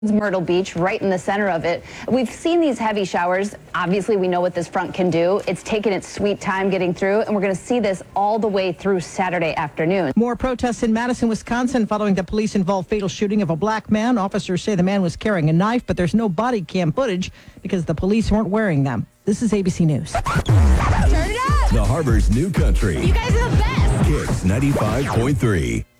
Myrtle Beach, right in the center of it. We've seen these heavy showers. Obviously, we know what this front can do. It's taken its sweet time getting through, and we're going to see this all the way through Saturday afternoon. More protests in Madison, Wisconsin following the police-involved fatal shooting of a black man. Officers say the man was carrying a knife, but there's no body cam footage because the police weren't wearing them. This is ABC News. Turn it up! The Harbor's new country. You guys are the best! Kicks 95.3.